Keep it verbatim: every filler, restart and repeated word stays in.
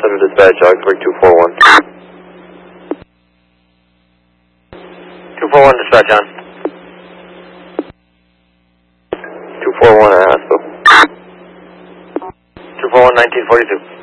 Center Dispatch, Augsburg two four one. two four one Dispatch on. two four one at hospital. two four one nineteen forty-two.